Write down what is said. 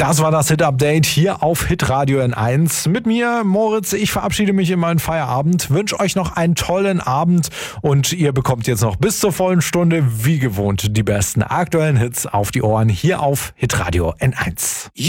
Das war das Hit-Update hier auf Hitradio N1. Mit mir, Moritz. Ich verabschiede mich in meinen Feierabend, wünsche euch noch einen tollen Abend und ihr bekommt jetzt noch bis zur vollen Stunde, wie gewohnt, die besten aktuellen Hits auf die Ohren hier auf Hitradio N1.